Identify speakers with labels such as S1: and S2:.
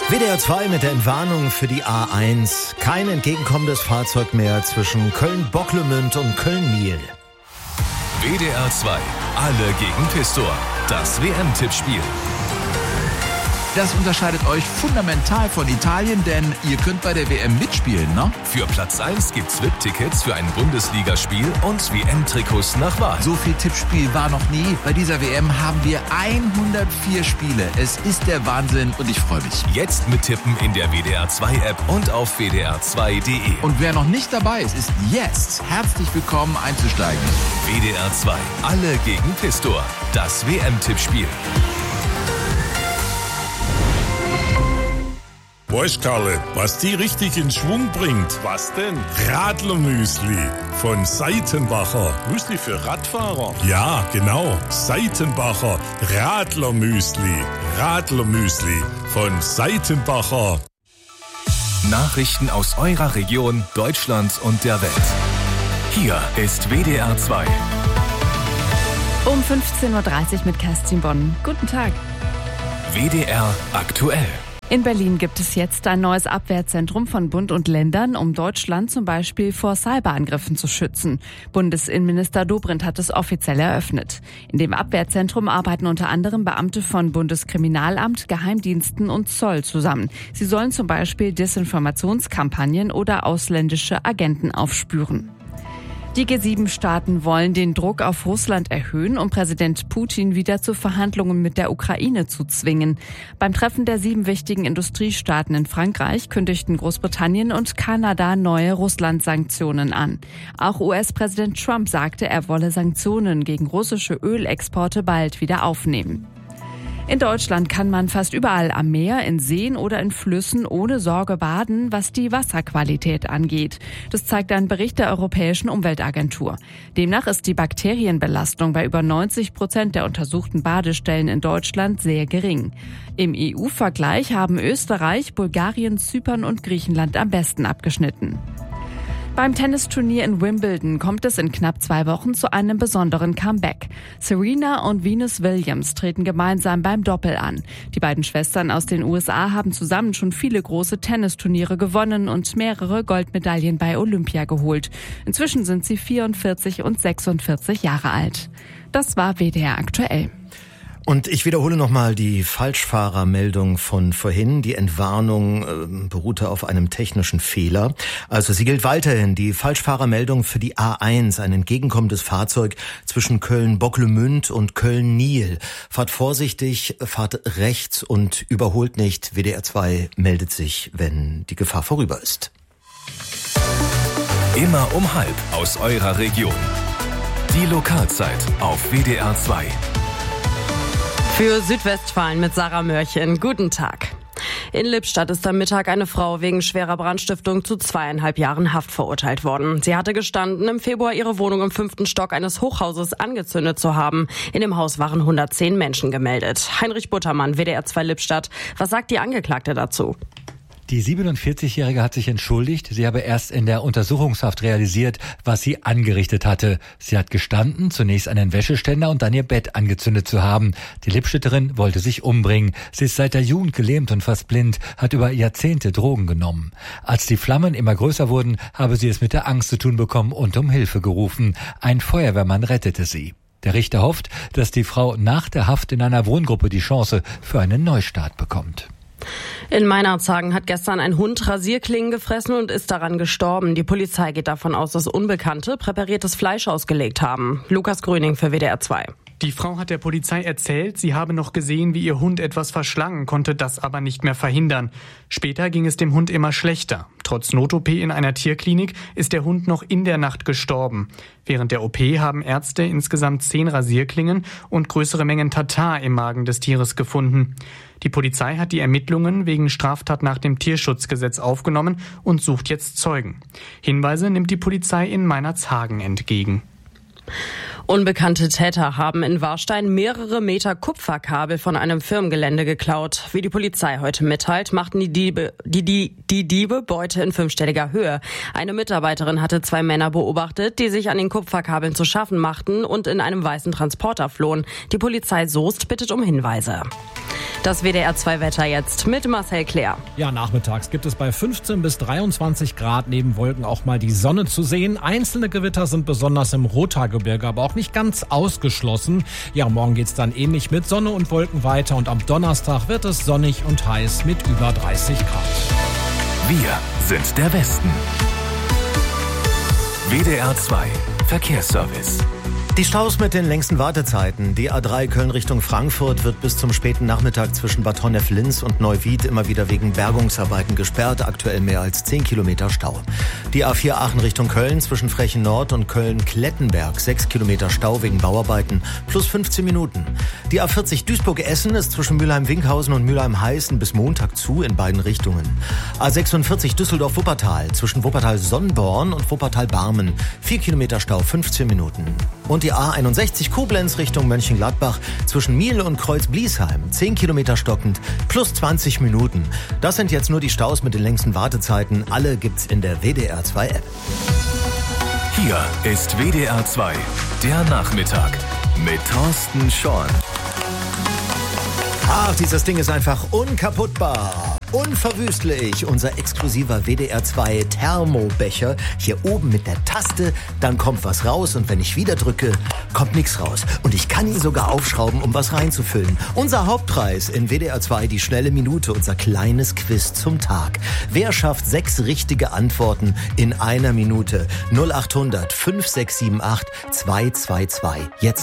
S1: WDR 2 mit der Entwarnung für die A1. Kein entgegenkommendes Fahrzeug mehr zwischen Köln-Bocklemünd und Köln-Niel.
S2: WDR 2, alle gegen Pistor. Das WM-Tippspiel.
S3: Das unterscheidet euch fundamental von Italien, denn ihr könnt bei der WM mitspielen, ne?
S2: Für Platz 1 gibt's VIP-Tickets für ein Bundesligaspiel und WM-Trikots nach Wahl.
S3: So viel Tippspiel war noch nie. Bei dieser WM haben wir 104 Spiele. Es ist der Wahnsinn und ich freue mich.
S2: Jetzt mittippen in der WDR 2 App und auf wdr2.de.
S3: Und wer noch nicht dabei ist, ist jetzt herzlich willkommen einzusteigen.
S2: WDR 2, alle gegen Pistor. Das WM-Tippspiel.
S4: Weißt Karle, was die richtig in Schwung bringt?
S5: Was denn?
S4: Radlermüsli von Seitenbacher.
S5: Müsli für Radfahrer?
S4: Ja, genau. Seitenbacher Radlermüsli. Radlermüsli von Seitenbacher.
S2: Nachrichten aus eurer Region, Deutschland und der Welt. Hier ist WDR 2.
S6: Um 15.30 Uhr mit Kerstin Bonn. Guten Tag.
S2: WDR aktuell.
S6: In Berlin gibt es jetzt ein neues Abwehrzentrum von Bund und Ländern, um Deutschland zum Beispiel vor Cyberangriffen zu schützen. Bundesinnenminister Dobrindt hat es offiziell eröffnet. In dem Abwehrzentrum arbeiten unter anderem Beamte von Bundeskriminalamt, Geheimdiensten und Zoll zusammen. Sie sollen zum Beispiel Desinformationskampagnen oder ausländische Agenten aufspüren. Die G7-Staaten wollen den Druck auf Russland erhöhen, um Präsident Putin wieder zu Verhandlungen mit der Ukraine zu zwingen. Beim Treffen der 7 wichtigen Industriestaaten in Frankreich kündigten Großbritannien und Kanada neue Russland-Sanktionen an. Auch US-Präsident Trump sagte, er wolle Sanktionen gegen russische Ölexporte bald wieder aufnehmen. In Deutschland kann man fast überall am Meer, in Seen oder in Flüssen ohne Sorge baden, was die Wasserqualität angeht. Das zeigt ein Bericht der Europäischen Umweltagentur. Demnach ist die Bakterienbelastung bei über 90% der untersuchten Badestellen in Deutschland sehr gering. Im EU-Vergleich haben Österreich, Bulgarien, Zypern und Griechenland am besten abgeschnitten. Beim Tennisturnier in Wimbledon kommt es in knapp 2 Wochen zu einem besonderen Comeback. Serena und Venus Williams treten gemeinsam beim Doppel an. Die beiden Schwestern aus den USA haben zusammen schon viele große Tennisturniere gewonnen und mehrere Goldmedaillen bei Olympia geholt. Inzwischen sind sie 44 und 46 Jahre alt. Das war WDR aktuell.
S1: Und ich wiederhole nochmal die Falschfahrermeldung von vorhin. Die Entwarnung beruhte auf einem technischen Fehler. Also sie gilt weiterhin, die Falschfahrermeldung für die A1, ein entgegenkommendes Fahrzeug zwischen Köln-Bocklemünd und Köln-Niel. Fahrt vorsichtig, fahrt rechts und überholt nicht. WDR 2 meldet sich, wenn die Gefahr vorüber ist.
S2: Immer um 12:30 aus eurer Region. Die Lokalzeit auf WDR 2.
S7: Für Südwestfalen mit Sarah Mörchen. Guten Tag. In Lippstadt ist am Mittag eine Frau wegen schwerer Brandstiftung zu 2,5 Jahren Haft verurteilt worden. Sie hatte gestanden, im Februar ihre Wohnung im 5. Stock eines Hochhauses angezündet zu haben. In dem Haus waren 110 Menschen gemeldet. Heinrich Buttermann, WDR 2 Lippstadt. Was sagt die Angeklagte dazu?
S8: Die 47-Jährige hat sich entschuldigt. Sie habe erst in der Untersuchungshaft realisiert, was sie angerichtet hatte. Sie hat gestanden, zunächst einen Wäscheständer und dann ihr Bett angezündet zu haben. Die Lippstädterin wollte sich umbringen. Sie ist seit der Jugend gelähmt und fast blind, hat über Jahrzehnte Drogen genommen. Als die Flammen immer größer wurden, habe sie es mit der Angst zu tun bekommen und um Hilfe gerufen. Ein Feuerwehrmann rettete sie. Der Richter hofft, dass die Frau nach der Haft in einer Wohngruppe die Chance für einen Neustart bekommt.
S7: In Meinerzhagen hat gestern ein Hund Rasierklingen gefressen und ist daran gestorben. Die Polizei geht davon aus, dass Unbekannte präpariertes Fleisch ausgelegt haben. Lukas Gröning für WDR 2.
S9: Die Frau hat der Polizei erzählt, sie habe noch gesehen, wie ihr Hund etwas verschlang, konnte das aber nicht mehr verhindern. Später ging es dem Hund immer schlechter. Trotz Not-OP in einer Tierklinik ist der Hund noch in der Nacht gestorben. Während der OP haben Ärzte insgesamt 10 Rasierklingen und größere Mengen Tatar im Magen des Tieres gefunden. Die Polizei hat die Ermittlungen wegen Straftat nach dem Tierschutzgesetz aufgenommen und sucht jetzt Zeugen. Hinweise nimmt die Polizei in Meinerzhagen entgegen.
S7: Unbekannte Täter haben in Warstein mehrere Meter Kupferkabel von einem Firmengelände geklaut. Wie die Polizei heute mitteilt, machten die Diebe Beute in 5-stelliger Höhe. Eine Mitarbeiterin hatte 2 Männer beobachtet, die sich an den Kupferkabeln zu schaffen machten und in einem weißen Transporter flohen. Die Polizei Soest bittet um Hinweise. Das WDR-2-Wetter jetzt mit Marcel Claire.
S5: Ja, nachmittags gibt es bei 15 bis 23 Grad neben Wolken auch mal die Sonne zu sehen. Einzelne Gewitter sind besonders im Rothaargebirge aber auch nicht ganz ausgeschlossen. Ja, morgen geht's dann ähnlich mit Sonne und Wolken weiter und am Donnerstag wird es sonnig und heiß mit über 30 Grad.
S2: Wir sind der Westen. WDR 2 Verkehrsservice.
S1: Die Staus mit den längsten Wartezeiten. Die A3 Köln Richtung Frankfurt wird bis zum späten Nachmittag zwischen Bad Honnef-Linz und Neuwied immer wieder wegen Bergungsarbeiten gesperrt. Aktuell mehr als 10 Kilometer Stau. Die A4 Aachen Richtung Köln zwischen Frechen Nord und Köln-Klettenberg 6 Kilometer Stau wegen Bauarbeiten plus 15 Minuten. Die A40 Duisburg-Essen ist zwischen Mülheim-Winkhausen und Mülheim-Heißen bis Montag zu in beiden Richtungen. A46 Düsseldorf-Wuppertal zwischen Wuppertal-Sonnborn und Wuppertal-Barmen 4 Kilometer Stau 15 Minuten. Und die A61 Koblenz Richtung Mönchengladbach zwischen Miel und Kreuz-Bliesheim 10 Kilometer stockend plus 20 Minuten. Das sind jetzt nur die Staus mit den längsten Wartezeiten. Alle gibt's in der WDR 2 App.
S2: Hier ist WDR 2, der Nachmittag mit Thorsten Schorn.
S1: Ach, dieses Ding ist einfach unkaputtbar. Unverwüstlich, unser exklusiver WDR 2 Thermobecher. Hier oben mit der Taste, dann kommt was raus und wenn ich wieder drücke, kommt nichts raus. Und ich kann ihn sogar aufschrauben, um was reinzufüllen. Unser Hauptpreis in WDR 2, die schnelle Minute, unser kleines Quiz zum Tag. Wer schafft 6 richtige Antworten in einer Minute? 0800 5678 222. Jetzt